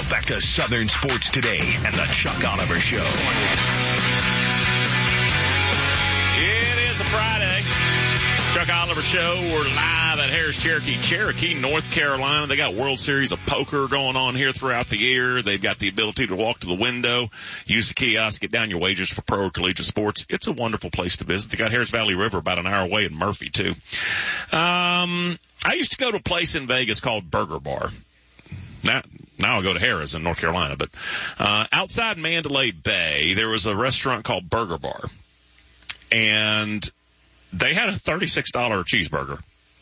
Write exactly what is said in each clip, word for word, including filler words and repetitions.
back to Southern Sports Today and the Chuck Oliver Show. It is a Friday. Chuck Oliver Show. We're live at Harris Cherokee, Cherokee, North Carolina. They got World Series of Poker going on here throughout the year. They've got the ability to walk to the window, use the kiosk, get down your wagers for pro or collegiate sports. It's a wonderful place to visit. They got Harris Valley River about an hour away in Murphy, too. Um, I used to go to a place in Vegas called Burger Bar. Now, now I go to Harris in North Carolina, but uh, outside Mandalay Bay, there was a restaurant called Burger Bar. And they had a thirty-six dollars cheeseburger.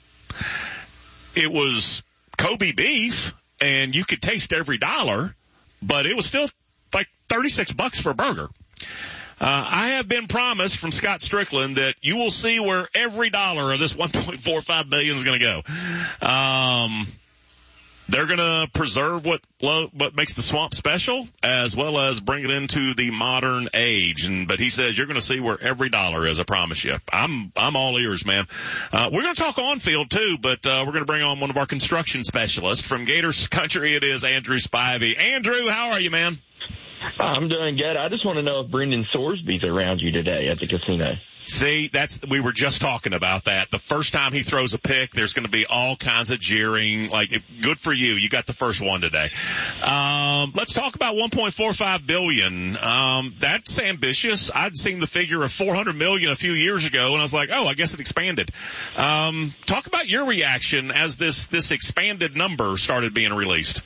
It was Kobe beef, and you could taste every dollar, but it was still like thirty-six bucks for a burger. Uh, I have been promised from Scott Strickland that you will see where every dollar of this one point four five billion dollars is going to go. Um, They're going to preserve what what makes the swamp special, as well as bring it into the modern age. And but he says you're going to see where every dollar is. I promise you. I'm I'm all ears, man. Uh, we're going to talk on field too, but uh, we're going to bring on one of our construction specialists from Gators Country. It is Andrew Spivey. Andrew, how are you, man? I'm doing good. I just want to know if Brendan Sorsby's around you today at the casino. See, that's, we were just talking about that. The first time he throws a pick, there's going to be all kinds of jeering. Like, if, good for you. You got the first one today. Um, let's talk about one point four five billion dollars. Um, that's ambitious. I'd seen the figure of four hundred million dollars a few years ago, and I was like, oh, I guess it expanded. Um, talk about your reaction as this, this expanded number started being released.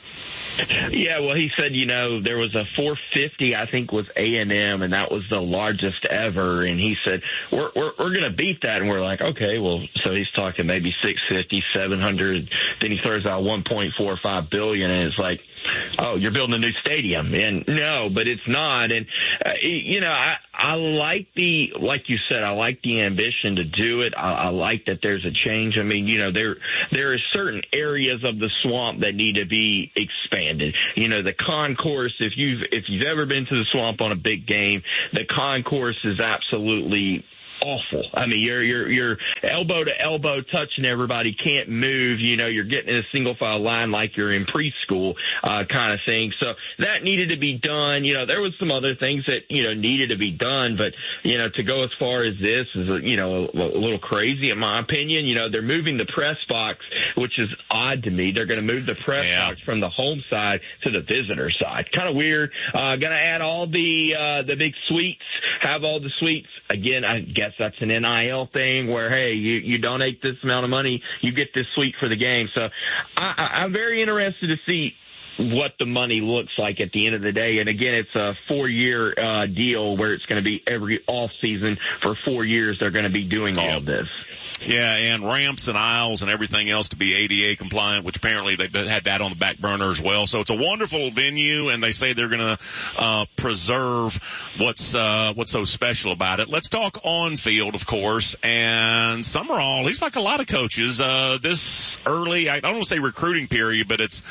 Yeah, well, he said, you know, there was a four fifty, I think, was A and M, and that was the largest ever. And he said, we're we're, we're going to beat that. And we're like, okay, well, so he's talking maybe six fifty, seven hundred. Then he throws out one point four five billion, and it's like, oh, you're building a new stadium. And no, but it's not. And, uh, you know, I, I like the, like you said, I like the ambition to do it. I, I like that there's a change. I mean, you know, there there are certain areas of the swamp that need to be expanded. You know, the concourse, if you've if you've ever been to the swamp on a big game, the concourse is absolutely awful. I mean, you're you're you're elbow to elbow touching everybody, can't move. You know, you're getting in a single file line like you're in preschool, uh, kind of thing. So that needed to be done. You know, there was some other things that, you know, needed to be done, but, you know, to go as far as this is, you know, a, a little crazy in my opinion. You know, they're moving the press box, which is odd to me. They're going to move the press yeah. box from the home side to the visitor side. Kind of weird. Uh, going to add all the, uh, the big suites, have all the suites. Again, I guess that's an N I L thing where, hey, you, you donate this amount of money, you get this suite for the game. So I, I, I'm very interested to see what the money looks like at the end of the day. And again, it's a four-year uh, deal where it's going to be every off season for four years. They're going to be doing all of this. Yeah, and ramps and aisles and everything else to be A D A compliant, which apparently they've had that on the back burner as well. So it's a wonderful venue, and they say they're going to uh preserve what's uh what's so special about it. Let's talk on field, of course. And Summerall, he's like a lot of coaches. Uh This early, I don't want to say recruiting period, but it's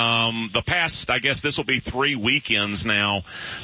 um the past, I guess this will be three weekends now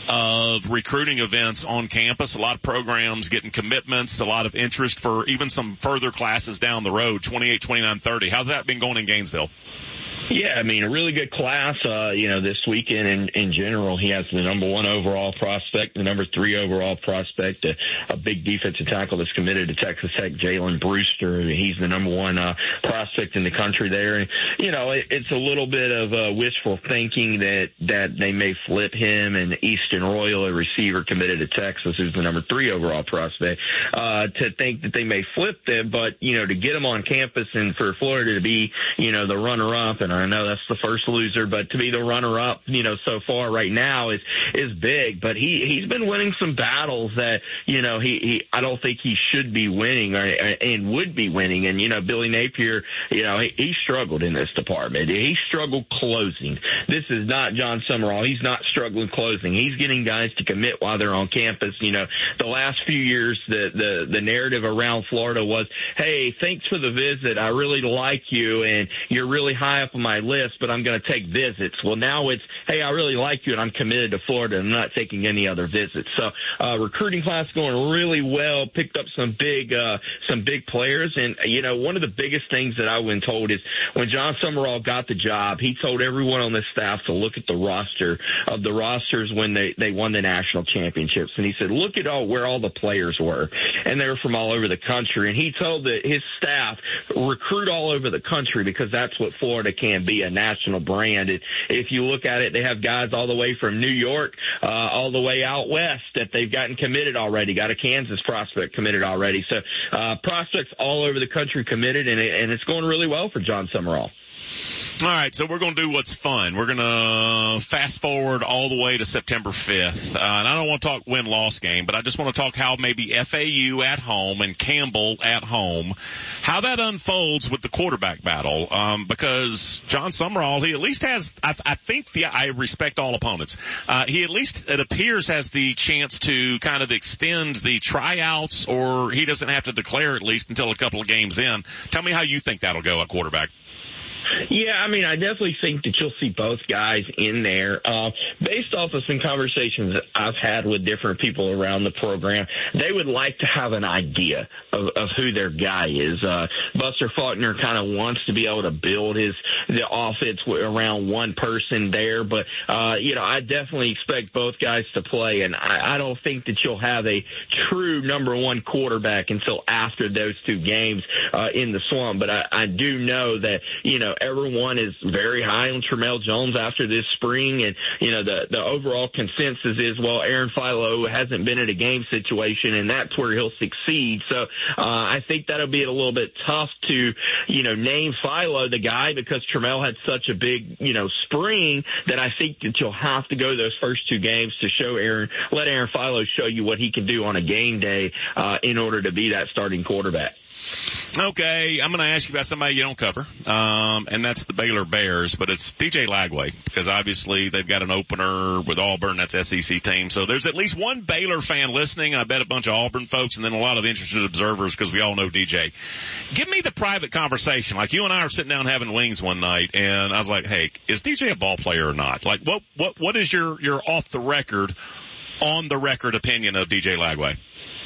of recruiting events on campus. A lot of programs getting commitments, a lot of interest for even some further classes down the road, twenty-eight, twenty-nine, thirty. How's that been going in Gainesville? Yeah, I mean, a really good class, uh, you know, this weekend in, in general. He has the number one overall prospect, the number three overall prospect, a, a big defensive tackle that's committed to Texas Tech, Jalen Brewster. He's the number one uh, prospect in the country there. And, you know, it, it's a little bit of uh, wishful thinking that, that they may flip him, and Easton Royal, a receiver committed to Texas, who's the number three overall prospect, uh, to think that they may flip them. But, you know, to get him on campus and for Florida to be, you know, the runner-up, and I know that's the first loser, but to be the runner-up, you know, so far right now is is big. But he he's been winning some battles that, you know, he, he I don't think he should be winning or, and would be winning. And, you know, Billy Napier, you know, he, he struggled in this department. He struggled closing. This is not John Summerall. He's not struggling closing. He's getting guys to commit while they're on campus. You know, the last few years, the the the narrative around Florida was, hey, thanks for the visit. I really like you, and you're really high up on my list, but I'm going to take visits. Well, now it's, hey, I really like you, and I'm committed to Florida, and I'm not taking any other visits. So, uh, recruiting class going really well, picked up some big, uh, some big players. And, you know, one of the biggest things that I've been told is when John Summerall got the job, he told everyone on the staff to look at the roster of the rosters when they, they won the national championships. And he said, look at all where all the players were. And they were from all over the country. And he told the, his staff, recruit all over the country because that's what Florida can be, a national brand. And if you look at it, they have guys all the way from New York, uh, all the way out west that they've gotten committed already. Got a Kansas prospect committed already. So, uh, prospects all over the country committed, and, it, and it's going really well for John Summerall. All right, so we're going to do what's fun. We're going to fast forward all the way to September fifth. Uh, and I don't want to talk win-loss game, but I just want to talk how maybe F A U at home and Campbell at home, how that unfolds with the quarterback battle. Um, because John Summerall, he at least has, I, I think the, I respect all opponents. Uh, he at least, it appears, has the chance to kind of extend the tryouts, or he doesn't have to declare at least until a couple of games in. Tell me how you think that'll go at quarterback. Yeah, I mean, I definitely think that you'll see both guys in there. Uh, based off of some conversations that I've had with different people around the program, they would like to have an idea of, of who their guy is. Uh, Buster Faulkner kind of wants to be able to build his the offense around one person there, but uh, you know, I definitely expect both guys to play, and I, I don't think that you'll have a true number one quarterback until after those two games uh, in the Swamp. But I, I do know that, you know, everyone is very high on Tramel Jones after this spring. And, you know, the, the overall consensus is, well, Aaron Philo hasn't been in a game situation, and that's where he'll succeed. So uh, I think that'll be a little bit tough to, you know, name Philo the guy because Tramel had such a big, you know, spring that I think that you'll have to go those first two games to show Aaron, let Aaron Philo show you what he can do on a game day uh, in order to be that starting quarterback. Okay, I'm going to ask you about somebody you don't cover, um, and that's the Baylor Bears, but it's D J Lagway, because obviously they've got an opener with Auburn, that's S E C team. So there's at least one Baylor fan listening, and I bet a bunch of Auburn folks, and then a lot of interested observers, because we all know D J. Give me the private conversation. Like, you and I are sitting down having wings one night, and I was like, hey, is D J a ball player or not? Like, what what what is your, your off-the-record, on-the-record opinion of D J Lagway?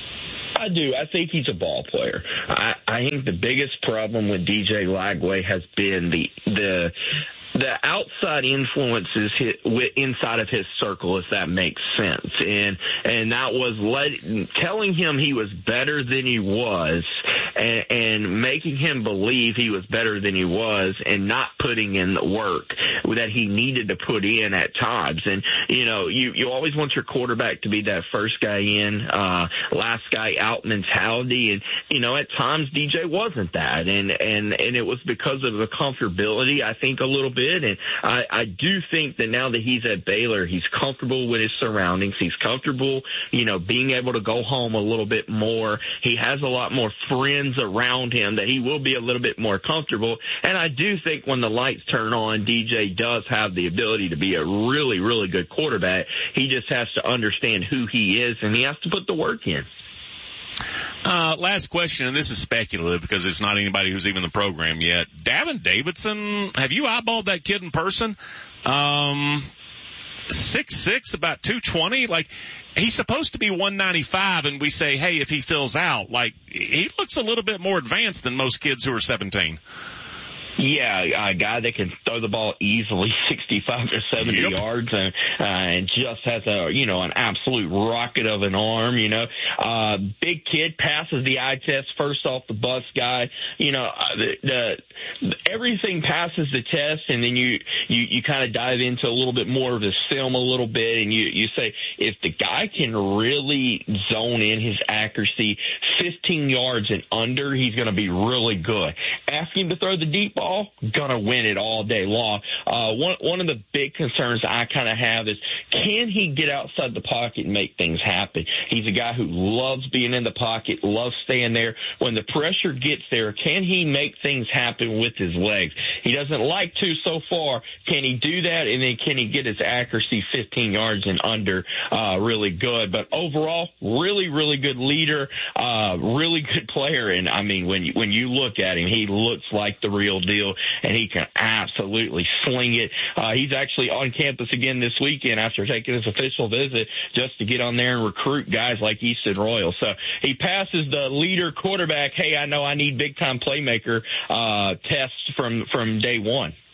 I do. I think he's a ball player. I, I think the biggest problem with D J Lagway has been the the the outside influences hit, inside of his circle, if that makes sense. And and that was let, telling him he was better than he was, and, and making him believe he was better than he was, and not putting in the work that he needed to put in at times. And, you know, you, you always want your quarterback to be that first guy in, uh, last guy out mentality. And, you know, at times D J wasn't that. And, and, and it was because of the comfortability, I think, a little bit. And I, I do think that now that he's at Baylor, he's comfortable with his surroundings. He's comfortable, you know, being able to go home a little bit more. He has a lot more friends around him that he will be a little bit more comfortable. And I do think when the lights turn on, D J does have the ability to be a really, really good quarterback. He just has to understand who he is, and he has to put the work in. Uh, last question, and this is speculative because it's not anybody who's even in the program yet. Davin Davidson, have you eyeballed that kid in person? Um, six six, about two twenty. Like, he's supposed to be one ninety-five, and we say, hey, if he fills out, like, he looks a little bit more advanced than most kids who are seventeen. Yeah, a guy that can throw the ball easily sixty-five or seventy yep. yards and, uh, and just has a, you know, an absolute rocket of an arm, you know. Uh, big kid, passes the eye test, first off the bus guy. You know, uh, the, the, everything passes the test, and then you, you, you kind of dive into a little bit more of his film a little bit, and you, you say, if the guy can really zone in his accuracy fifteen yards and under, he's going to be really good. Ask him to throw the deep ball, gonna win it all day long. Uh, one, one of the big concerns I kind of have is, can he get outside the pocket and make things happen? He's a guy who loves being in the pocket, loves staying there. When the pressure gets there, can he make things happen with his legs? He doesn't like to so far. Can he do that? And then can he get his accuracy fifteen yards and under, uh, really good? But overall, really, really good leader, uh, really good player. And I mean, when you, when you look at him, he looks like the real deal, and he can absolutely sling it. Uh, he's actually on campus again this weekend after taking his official visit just to get on there and recruit guys like Easton Royal. So he passes the leader quarterback, hey, I know I need big-time playmaker uh, test from, from day one.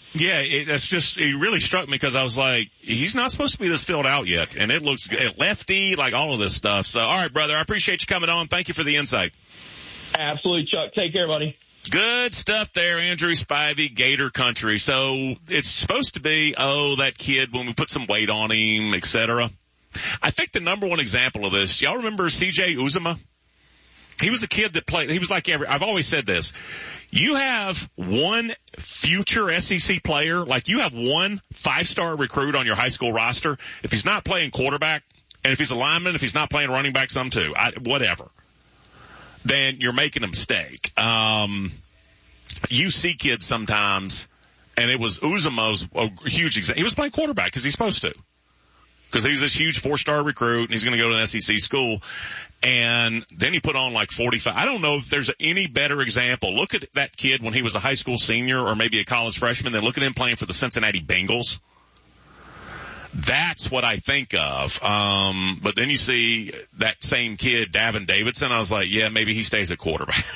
Yeah, it, that's just, it really struck me because I was like, he's not supposed to be this filled out yet. And it looks lefty, like all of this stuff. So, all right, brother, I appreciate you coming on. Thank you for the insight. Absolutely, Chuck. Take care, buddy. Good stuff there, Andrew Spivey, Gator Country. So it's supposed to be, oh, that kid, when we put some weight on him, et cetera. I think the number one example of this, y'all remember C J Uzomah? He was a kid that played, he was like every, I've always said this. You have one future S E C player, like you have one five-star recruit on your high school roster. If he's not playing quarterback, and if he's a lineman, if he's not playing running back, some too, I, whatever, then you're making a mistake. Um, you see kids sometimes, and it was Uzomah's a huge example. He was playing quarterback because he's supposed to. Because he was this huge four-star recruit, and he's going to go to an S E C school. And then he put on like forty-five. I don't know if there's any better example. Look at that kid when he was a high school senior or maybe a college freshman. Then look at him playing for the Cincinnati Bengals. That's what I think of. Um, but then you see that same kid, Davin Davidson. I was like, yeah, maybe he stays at quarterback.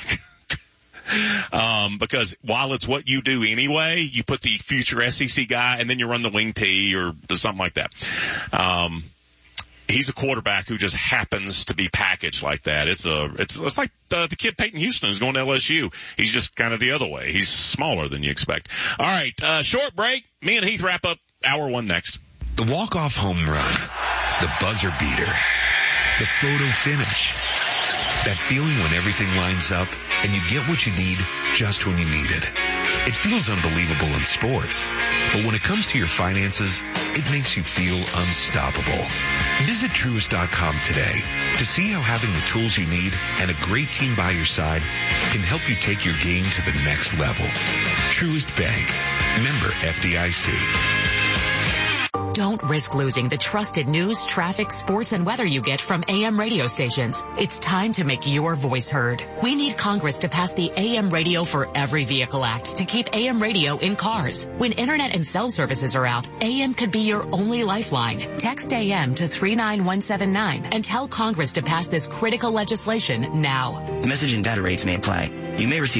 Um, because while it's what you do anyway, you put the future S E C guy and then you run the wing tee or something like that. Um, he's a quarterback who just happens to be packaged like that. It's a, it's, it's like the, the kid Peyton Houston who's going to L S U. He's just kind of the other way. He's smaller than you expect. All right. Uh, short break. Me and Heath wrap up hour one next. The walk-off home run, the buzzer beater, the photo finish. That feeling when everything lines up and you get what you need just when you need it. It feels unbelievable in sports, but when it comes to your finances, it makes you feel unstoppable. Visit Truist dot com today to see how having the tools you need and a great team by your side can help you take your game to the next level. Truist Bank. Member F D I C. Don't risk losing the trusted news, traffic, sports, and weather you get from A M radio stations. It's time to make your voice heard. We need Congress to pass the A M Radio for Every Vehicle Act to keep A M radio in cars. When internet and cell services are out, A M could be your only lifeline. Text A M to three nine one seven nine and tell Congress to pass this critical legislation now. Message and data rates may apply. You may receive